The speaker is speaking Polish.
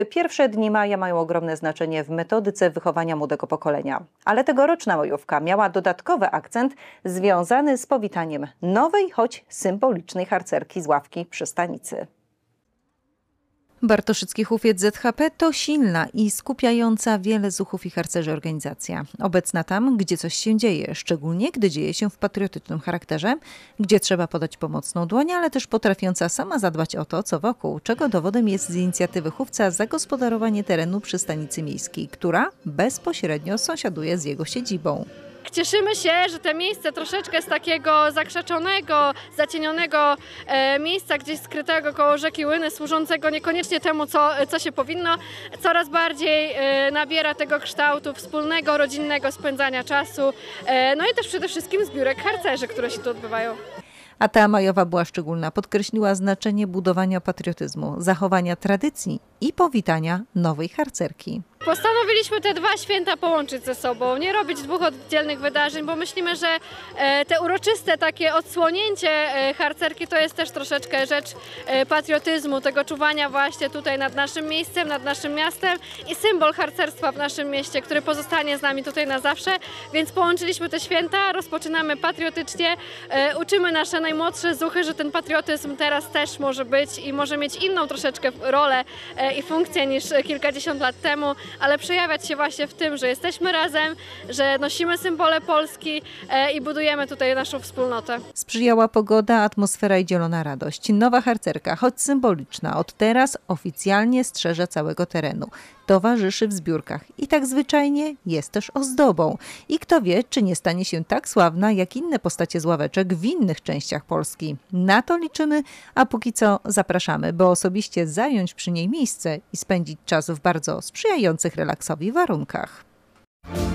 Pierwsze dni maja mają ogromne znaczenie w metodyce wychowania młodego pokolenia. Ale tegoroczna majówka miała dodatkowy akcent związany z powitaniem nowej, choć symbolicznej harcerki z ławki przy stanicy. Bartoszycki Hufiec ZHP to silna i skupiająca wiele zuchów i harcerzy organizacja. Obecna tam, gdzie coś się dzieje, szczególnie gdy dzieje się w patriotycznym charakterze, gdzie trzeba podać pomocną dłoń, ale też potrafiąca sama zadbać o to, co wokół, czego dowodem jest z inicjatywy Hufca zagospodarowanie terenu przy stanicy miejskiej, która bezpośrednio sąsiaduje z jego siedzibą. Cieszymy się, że te miejsce troszeczkę z takiego zakrzaczonego, zacienionego miejsca gdzieś skrytego koło rzeki Łyny, służącego niekoniecznie temu, co się powinno, coraz bardziej nabiera tego kształtu wspólnego, rodzinnego spędzania czasu, no i też przede wszystkim zbiórek harcerzy, które się tu odbywają. A ta majowa była szczególna, podkreśliła znaczenie budowania patriotyzmu, zachowania tradycji i powitania nowej harcerki. Postanowiliśmy te dwa święta połączyć ze sobą, nie robić dwóch oddzielnych wydarzeń, bo myślimy, że te uroczyste takie odsłonięcie harcerki to jest też troszeczkę rzecz patriotyzmu, tego czuwania właśnie tutaj nad naszym miejscem, nad naszym miastem i symbol harcerstwa w naszym mieście, który pozostanie z nami tutaj na zawsze, więc połączyliśmy te święta, rozpoczynamy patriotycznie, uczymy nasze najmłodsze zuchy, że ten patriotyzm teraz też może być i może mieć inną troszeczkę rolę i funkcję niż kilkadziesiąt lat temu, ale przejawiać się właśnie w tym, że jesteśmy razem, że nosimy symbole Polski i budujemy tutaj naszą wspólnotę. Sprzyjała pogoda, atmosfera i dzielona radość. Nowa harcerka, choć symboliczna, od teraz oficjalnie strzeże całego terenu. Towarzyszy w zbiórkach i tak zwyczajnie jest też ozdobą. I kto wie, czy nie stanie się tak sławna jak inne postacie z ławeczek w innych częściach Polski. Na to liczymy, a póki co zapraszamy, by osobiście zająć przy niej miejsce i spędzić czas w bardzo sprzyjających relaksowi warunkach.